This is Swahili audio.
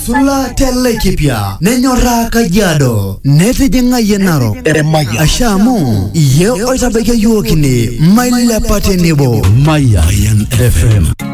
Sula telekipia nenyora kajado nete jenga yenaro ashamu ye oitabeke yuokini maila pate nebo Mayan FM